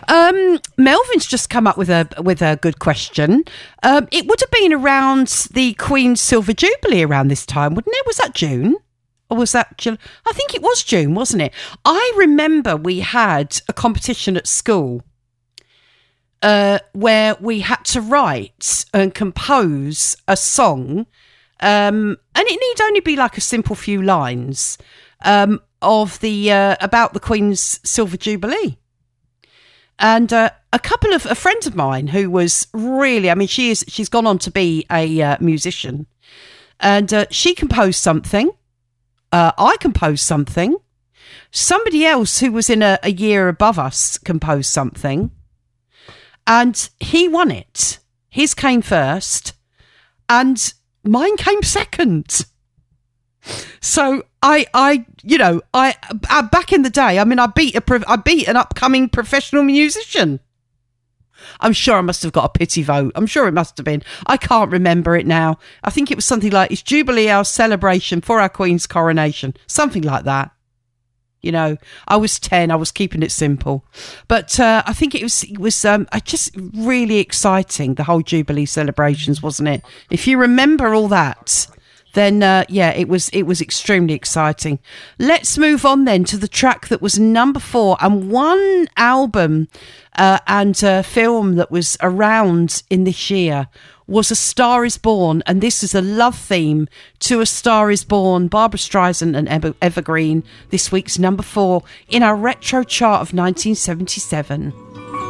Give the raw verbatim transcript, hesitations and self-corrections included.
Um, Melvin's just come up with a with a good question. Um, it would have been around the Queen's Silver Jubilee around this time, wouldn't it? Was that June? Or was that July? I think it was June, wasn't it? I remember we had a competition at school uh, where we had to write and compose a song, um, and it need only be like a simple few lines um, of the uh, about the Queen's Silver Jubilee. And uh, a couple of a friend of mine who was really, I mean, she is she's gone on to be a uh, musician, and uh, she composed something. Uh, I composed something. Somebody else who was in a, a year above us composed something. And he won it. His came first. And mine came second. So I, I, you know, I, I back in the day, I mean, I beat a, I beat an upcoming professional musician. I'm sure I must have got a pity vote. I'm sure it must have been. I can't remember it now. I think it was something like, it's Jubilee Hour celebration for our Queen's coronation. Something like that. You know, I was ten. I was keeping it simple. But uh, I think it was, it was um, I just really exciting, the whole Jubilee celebrations, wasn't it? If you remember all that, then uh, yeah, it was it was extremely exciting. Let's move on then to the track that was number four, and one album uh, and a film that was around in this year was A Star Is Born, and this is a love theme to A Star Is Born, Barbra Streisand and Ever- Evergreen, this week's number four in our retro chart of nineteen seventy-seven.